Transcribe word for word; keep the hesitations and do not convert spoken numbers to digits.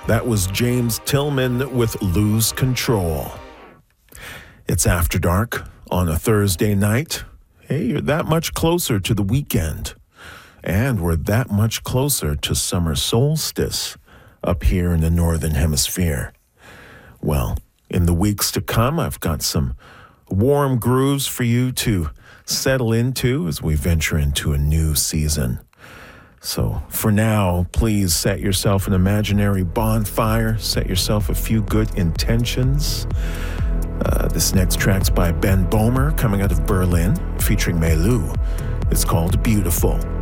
That was James Tillman with Lose Control. It's After Dark on a Thursday night. Hey, you're that much closer to the weekend. And we're that much closer to summer solstice up here in the Northern Hemisphere. Well, in the weeks to come, I've got some warm grooves for you to settle into as we venture into a new season. So for now, please set yourself an imaginary bonfire. Set yourself a few good intentions. Uh, this next track's by Ben Bomer, coming out of Berlin, featuring Mei Lu. It's called Beautiful.